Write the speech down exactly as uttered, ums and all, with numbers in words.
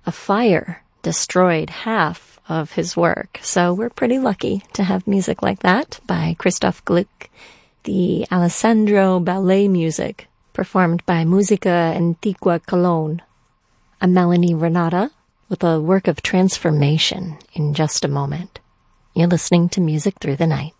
a fire destroyed half of his work. So we're pretty lucky to have music like that by Christoph Gluck, the Alessandro Ballet music performed by Musica Antigua Cologne. I'm Melanie Renata with a work of transformation in just a moment. You're listening to Music Through the Night.